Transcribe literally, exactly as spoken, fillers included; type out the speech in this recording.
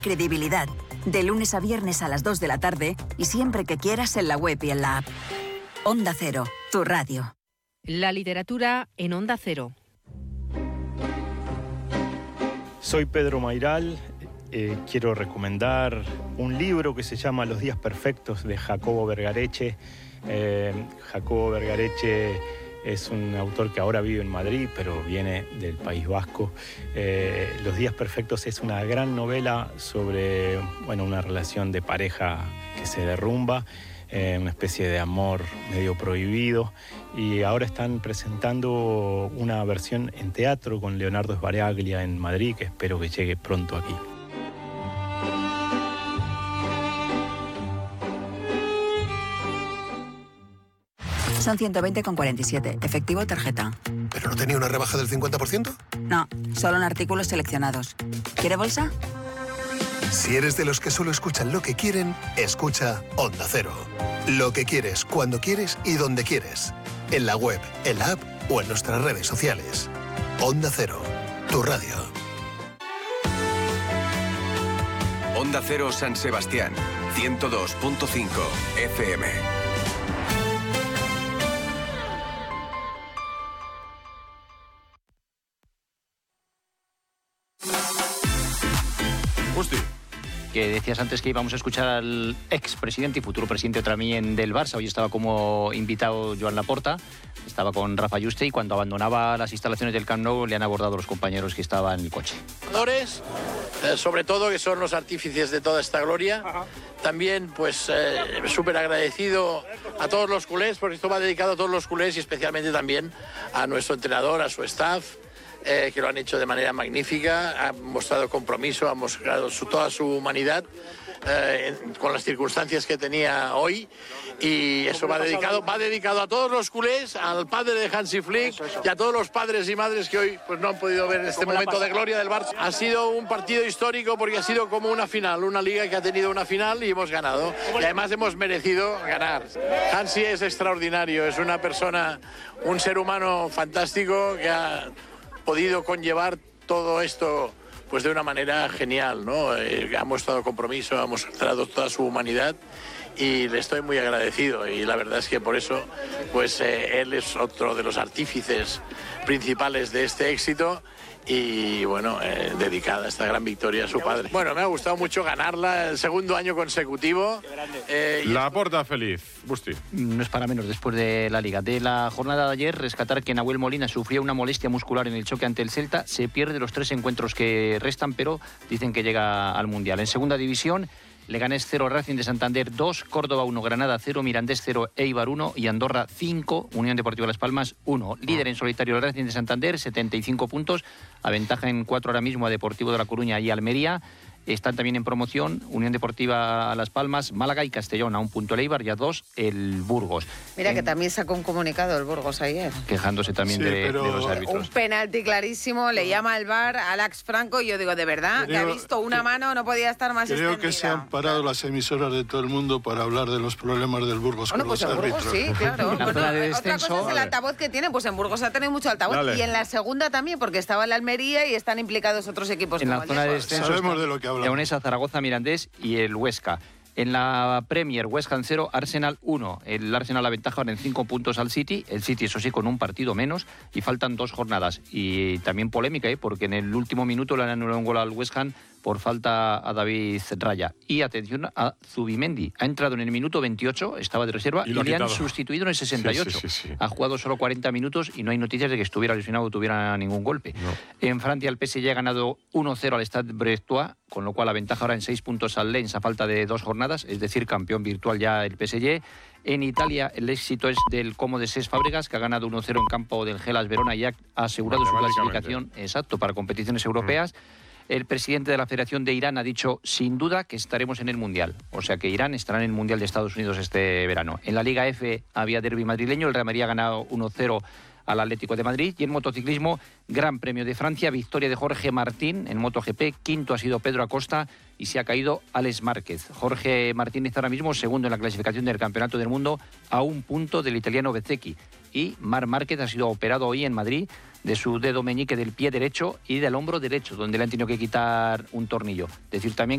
Credibilidad. De lunes a viernes a las dos de la tarde y siempre que quieras en la web y en la app. Onda Cero, tu radio. La literatura en Onda Cero. Soy Pedro Mairal. Eh, quiero recomendar un libro que se llama Los días perfectos de Jacobo Vergareche. Eh, Jacobo Vergareche es un autor que ahora vive en Madrid, pero viene del País Vasco. Eh, Los días perfectos es una gran novela sobre, bueno, una relación de pareja que se derrumba, eh, una especie de amor medio prohibido. Y ahora están presentando una versión en teatro con Leonardo Sbaraglia en Madrid, que espero que llegue pronto aquí. Son ciento veinte con cuarenta y siete. Efectivo o tarjeta. ¿Pero no tenía una rebaja del cincuenta por ciento? No, solo en artículos seleccionados. ¿Quiere bolsa? Si eres de los que solo escuchan lo que quieren, escucha Onda Cero. Lo que quieres, cuando quieres y donde quieres. En la web, en la app o en nuestras redes sociales. Onda Cero, tu radio. Onda Cero San Sebastián, ciento dos punto cinco F M. Que decías antes que íbamos a escuchar al expresidente y futuro presidente también del Barça. Hoy estaba como invitado Joan Laporta, estaba con Rafa Yuste, y cuando abandonaba las instalaciones del Camp Nou le han abordado los compañeros que estaban en el coche. Eh, sobre todo, que son los artífices de toda esta gloria. Ajá. También, pues, eh, súper agradecido a todos los culés, porque esto va dedicado a todos los culés y especialmente también a nuestro entrenador, a su staff. Eh, que lo han hecho de manera magnífica, han mostrado compromiso, han mostrado su, toda su humanidad eh, con las circunstancias que tenía hoy, y eso va dedicado, va dedicado a todos los culés, al padre de Hansi Flick y a todos los padres y madres que hoy pues, no han podido ver este momento de gloria del Barça. Ha sido un partido histórico porque ha sido como una final, una liga que ha tenido una final y hemos ganado, y además hemos merecido ganar. Hansi es extraordinario, es una persona, un ser humano fantástico que ha podido conllevar todo esto pues de una manera genial, ¿no? Eh, ha mostrado compromiso, ha mostrado toda su humanidad y le estoy muy agradecido, y la verdad es que por eso pues eh, él es otro de los artífices principales de este éxito. Y bueno, eh, dedicada esta gran victoria a su padre. Bueno, me ha gustado mucho ganarla el segundo año consecutivo. Eh, la Porta feliz, Busti. No es para menos después de la Liga. De la jornada de ayer, rescatar que Nahuel Molina sufrió una molestia muscular en el choque ante el Celta. Se pierde los tres encuentros que restan, pero dicen que llega al Mundial. En segunda división, Leganés cero, Racing de Santander dos, Córdoba uno, Granada cero, Mirandés cero, Eibar uno y Andorra cinco, Unión Deportiva Las Palmas uno. Líder en solitario el Racing de Santander, setenta y cinco puntos, aventaja en cuatro ahora mismo a Deportivo de La Coruña y Almería. Están también en promoción Unión Deportiva Las Palmas, Málaga y Castellón, a un punto el Eibar y a dos el Burgos. Mira en... que también sacó un comunicado el Burgos ayer. Quejándose también sí, de, pero... de los árbitros. Un penalti clarísimo, le llama al V A R a Alex Franco y yo digo, de verdad, creo, que ha visto una que, mano, no podía estar más creo extendida. Creo que se han parado las emisoras de todo el mundo para hablar de los problemas del Burgos bueno, con pues los en árbitros. Burgos sí, claro. La zona de descenso, otra cosa es el altavoz que tienen, pues en Burgos ha tenido mucho altavoz. Dale. Y en la segunda también, porque estaba en la Almería y están implicados otros equipos. En como la zona de descenso sabemos de lo que hablamos. Leonesa, Zaragoza, Mirandés y el Huesca. En la Premier, West Ham cero, Arsenal uno. El Arsenal aventaja ahora en cinco puntos al City. El City, eso sí, con un partido menos. Y faltan dos jornadas. Y también polémica, ¿eh? Porque en el último minuto le han anulado un gol al West Ham por falta a David Raya. Y atención a Zubimendi. Ha entrado en el minuto veintiocho, estaba de reserva, y, y le han sustituido en el sesenta y ocho. Sí, sí, sí, sí. Ha jugado solo cuarenta minutos y no hay noticias de que estuviera lesionado o tuviera ningún golpe. No. En Francia, el P S G ha ganado uno cero al Stade Brestois, con lo cual la ventaja ahora en seis puntos al Lens a falta de dos jornadas, es decir, campeón virtual ya el P S G. En Italia, el éxito es del Como de Cesc Fábregas, que ha ganado uno cero en campo del Hellas Verona y ha asegurado su clasificación exacto para competiciones europeas. Mm. El presidente de la Federación de Irán ha dicho, sin duda, que estaremos en el Mundial. O sea que Irán estará en el Mundial de Estados Unidos este verano. En la Liga F había derbi madrileño, el Real Madrid ha ganado uno cero al Atlético de Madrid. Y en motociclismo, Gran Premio de Francia, victoria de Jorge Martín en MotoGP, quinto ha sido Pedro Acosta y se ha caído Alex Márquez. Jorge Martínez ahora mismo segundo en la clasificación del Campeonato del Mundo a un punto del italiano Bezzecchi. Y Marc Márquez ha sido operado hoy en Madrid de su dedo meñique del pie derecho y del hombro derecho, donde le han tenido que quitar un tornillo. Decir también